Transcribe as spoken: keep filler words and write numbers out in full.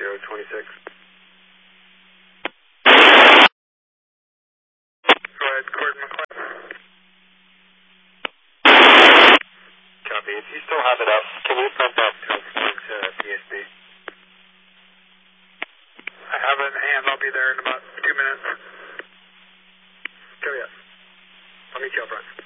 zero two six. Go ahead, Gordon McLeod. Copy. If you still have it up, can you pump up to, to P S B? I have it in hand. I'll be there in about two minutes. Go, yes. I'll meet you up front.